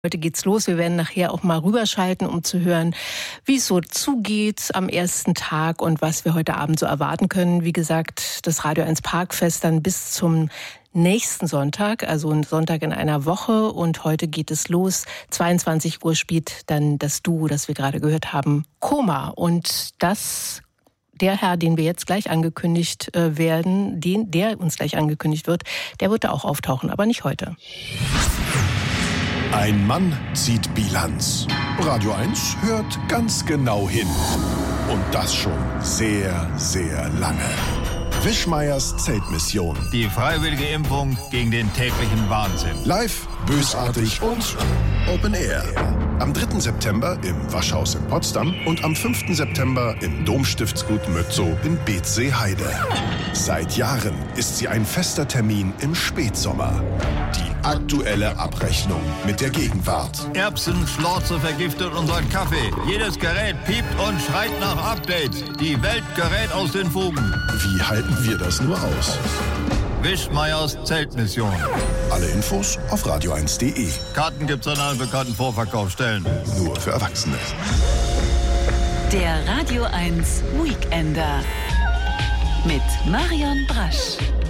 Heute geht's los. Wir werden nachher auch mal rüberschalten, um zu hören, wie es so zugeht am ersten Tag und was wir heute Abend so erwarten können. Wie gesagt, das Radio 1 Parkfest dann bis zum nächsten Sonntag, also ein Sonntag in einer Woche. Und heute geht es los. 22 Uhr spielt dann das Duo, das wir gerade gehört haben, Koma. Und der Herr, den wir jetzt gleich angekündigt werden, der uns gleich angekündigt wird, der wird da auch auftauchen, aber nicht heute. Ein Mann zieht Bilanz. Radio 1 hört ganz genau hin. Und das schon sehr, sehr lange. Wischmeiers Zeltmission. Die freiwillige Impfung gegen den täglichen Wahnsinn. Live, bösartig und Open Air. Am 3. September im Waschhaus in Potsdam und am 5. September im Domstiftsgut Mötzow in Beetzsee-Heide. Seit Jahren ist sie ein fester Termin im Spätsommer. Die aktuelle Abrechnung mit der Gegenwart. Erbsen, Schlorze vergiftet unseren Kaffee. Jedes Gerät piept und schreit nach Updates. Die Welt gerät aus den Fugen. Wie halten wir das nur aus? Wischmeiers Zeltmission. Alle Infos auf radio1.de. Karten gibt's an allen bekannten Vorverkaufsstellen. Nur für Erwachsene. Der Radio 1 Weekender mit Marion Brasch.